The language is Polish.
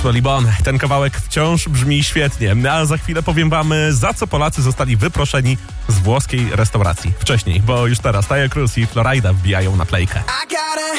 Smally Bone. Ten kawałek wciąż brzmi świetnie, a za chwilę powiem wam, za co Polacy zostali wyproszeni z włoskiej restauracji. Wcześniej, bo już teraz Taja Cruz i Florida wbijają na playkę.